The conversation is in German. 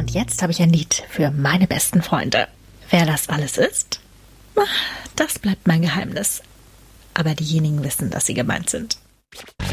Und jetzt habe ich ein Lied für meine besten Freunde. Wer das alles ist? Das bleibt mein Geheimnis. Aber diejenigen wissen, dass sie gemeint sind.